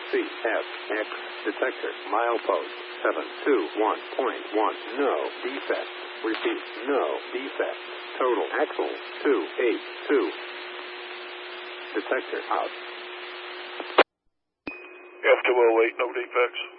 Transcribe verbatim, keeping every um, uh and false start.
C F X detector milepost seven two one point one. No defect. Repeat, no defect. Total axle two eight two. Detector out. F two oh eight, no defects.